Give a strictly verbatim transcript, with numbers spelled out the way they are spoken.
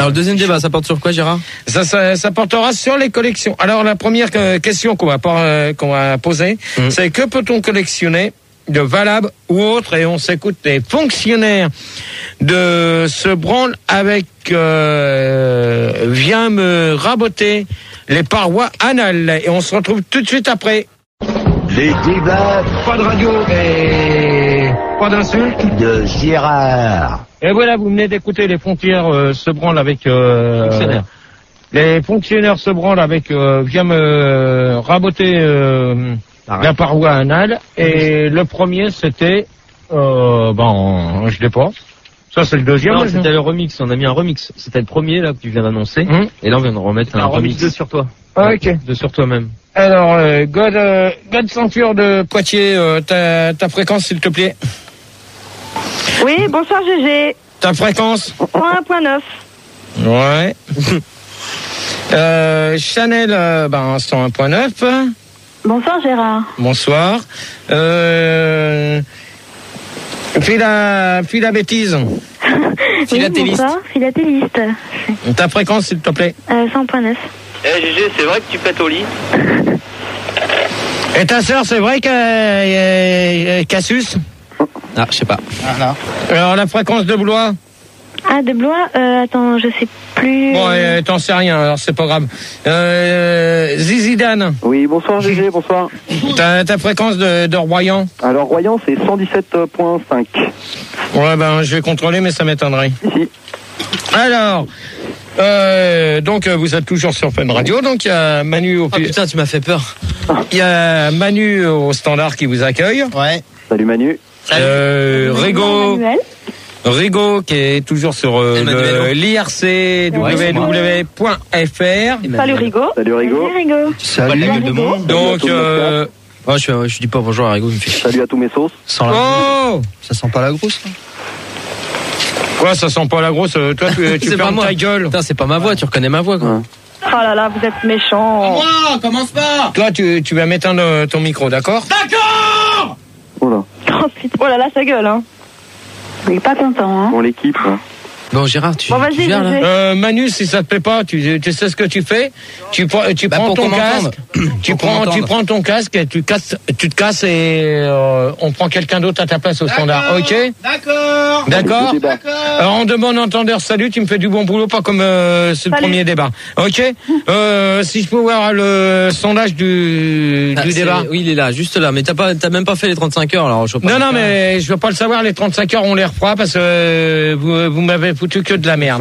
Alors le deuxième débat, ça porte sur quoi, Gérard? Ça, ça, ça portera sur les collections. Alors la première question qu'on va, euh, qu'on va poser, mmh. c'est que peut-on collectionner de valable ou autre, et on s'écoute les fonctionnaires de ce branle avec euh, vient me raboter les parois anales, et on se retrouve tout de suite après. Les débats. Pas de radio et pas d'insultes de Gérard. Et voilà, vous venez d'écouter les fonctionnaires euh, se branlent avec euh, fonctionnaires. Les fonctionnaires se branlent avec euh, vient me raboter euh, la paroi anale, et le premier c'était euh, bon, je l'ai pas. Ça c'est le deuxième. Non, c'était le remix. On a mis un remix. C'était le premier là que tu viens d'annoncer. Mmh. Et là on vient de remettre un, un remix de sur toi. Ah, ok. De sur toi-même. Alors, euh, God, euh, God Ceinture de Poitiers, euh, ta, ta fréquence s'il te plaît. Oui, bonsoir G G. Ta fréquence un point neuf. Ouais. euh, Chanel, euh, ben cent un point neuf. Bonsoir Gérard. Bonsoir. Euh, Phila, Phila bêtise. Philatéliste. Oui, bonsoir, philatéliste. Ta fréquence s'il te plaît. Euh, cent point neuf. Eh G G, c'est vrai que tu pètes au lit? Et ta sœur, c'est vrai qu'elle Cassus? Ah, je sais pas. Voilà. Alors la fréquence de Blois? Ah, de Blois, euh, attends, je sais plus. Bon, euh, t'en sais rien, alors c'est pas grave. Euh, Zizidane. Oui, bonsoir G G, bonsoir. Ta, ta fréquence de, de Royan? Alors Royan, c'est cent dix-sept virgule cinq. Ouais, ben je vais contrôler, mais ça m'étonnerait. Ici. Alors, euh, donc vous êtes toujours sur Fun Radio, donc il y a Manu au... Oh putain, tu m'as fait peur. Il y a Manu au standard qui vous accueille. Ouais. Salut Manu. Euh, Rigo. Emmanuel. Rigo qui est toujours sur euh, l'I R C w w point f r. Salut Rigo. Salut Rigo. Salut Rigo. Salut la gueule de monde. Donc, euh... oh, je, je dis pas bonjour à Rigo, il me fait chier. Salut à tous mes sauces. Sans la oh, ça sent pas la grosse, là. Quoi, ça sent pas la grosse? Toi, tu, tu fermes ta gueule. Putain, c'est pas ma voix, tu reconnais ma voix, quoi. Ouais. Oh là là, vous êtes méchant. Moi, commence pas. Toi, tu, tu vas m'éteindre ton micro, d'accord? D'accord. Oh là. Oh putain, oh là là, ça gueule, hein. Il est pas content, hein. Bon, l'équipe. Bon, Gérard, tu, bon, vas-y, tu gères, là euh, Manu, si ça te plaît pas, tu, tu sais ce que tu fais? Tu, tu bah, prends ton casque, tu prends, tu m'entende. prends ton casque et tu, casses, tu te casses et euh, on prend quelqu'un d'autre à ta place au standard, ok? D'accord. D'accord. Alors, en demande entendeur, salut, tu me fais du bon boulot, pas comme euh, c'est le Salut. premier débat, ok? euh, si je peux voir le sondage du, Ah, du débat. Oui, il est là, juste là. Mais t'as pas, t'as même pas fait les trente-cinq heures, alors je vois pas. Non, non, mais je veux pas le savoir, les trente-cinq heures, on les refera parce que euh, vous, vous m'avez foutu que de la merde.